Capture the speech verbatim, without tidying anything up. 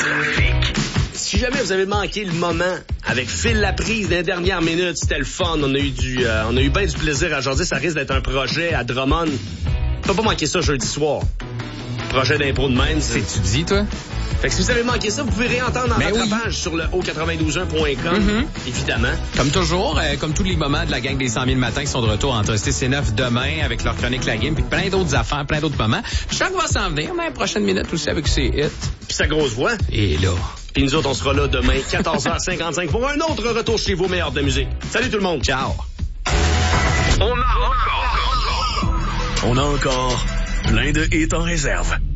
Trafic. Si jamais vous avez manqué le moment avec Phil Laprise dans les dernières minutes, c'était le fun. On a eu du, euh, on a eu bien du plaisir à jaser. Ça risque d'être un projet à Drummond. Faut pas manquer ça jeudi soir. Projet d'impro de même. C'est que tu dis, toi? Fait que si vous avez manqué ça, vous pouvez réentendre en Ben rattrapage oui. sur le haut quatre-vingt-douze un point com, Mm-hmm. évidemment. Comme toujours, euh, comme tous les moments de la gang des cent mille matins qui sont de retour entre six et neuf demain avec leur chronique La Game, puis plein d'autres affaires, plein d'autres moments. Chaque va s'en venir, mais prochaine minute aussi avec ses hits. Puis sa grosse voix. Et là... Puis nous autres, on sera là demain, quatorze heures cinquante-cinq, pour un autre retour chez vous, meilleur de la musique. Salut tout le monde. Ciao. On a encore. On a encore plein de hits en réserve.